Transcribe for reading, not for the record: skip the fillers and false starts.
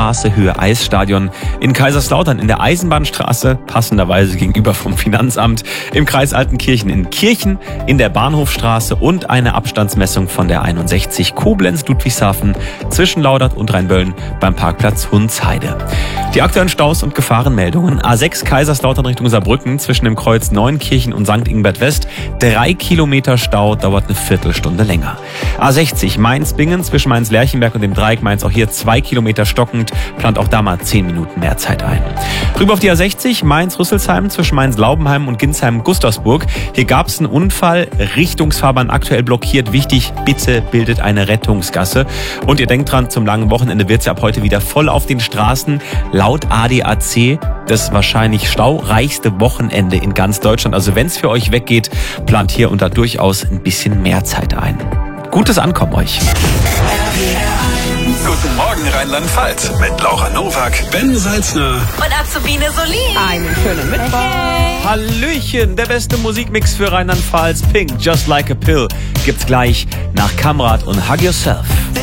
Bahnhofstraße, Höhe Eisstadion, in Kaiserslautern in der Eisenbahnstraße, passenderweise gegenüber vom Finanzamt, im Kreis Altenkirchen in Kirchen, in der Bahnhofstraße und eine Abstandsmessung von der 61 Koblenz-Ludwigshafen zwischen Laudert und Rheinböllen beim Parkplatz Hundsheide. Die aktuellen Staus und Gefahrenmeldungen: A6 Kaiserslautern Richtung Saarbrücken zwischen dem Kreuz Neunkirchen und St. Ingbert West, 3 Kilometer Stau, dauert eine Viertelstunde länger. A60 Mainz-Bingen zwischen Mainz-Lerchenberg und dem Dreieck Mainz, auch hier 2 Kilometer stockend, plant auch da mal 10 Minuten mehr Zeit ein. Rüber auf die A60 Mainz-Rüsselsheim zwischen Mainz-Laubenheim und Ginsheim-Gustavsburg. Hier gab es einen Unfall, Richtungsfahrbahn aktuell blockiert. Wichtig, bitte bildet eine Rettungsgasse. Und ihr denkt dran, zum langen Wochenende wird es ja ab heute wieder voll auf den Straßen. Laut ADAC das wahrscheinlich staureichste Wochenende in ganz Deutschland. Also wenn es für euch weggeht, plant hier und da durchaus ein bisschen mehr Zeit ein. Gutes Ankommen euch. Guten Morgen Rheinland-Pfalz mit Laura Nowak, Ben Salzner und Azubine Solin. Einen schönen Mittwoch. Hey. Hallöchen, der beste Musikmix für Rheinland-Pfalz, Pink, Just Like a Pill, gibt's gleich nach Kamrat und Hug Yourself.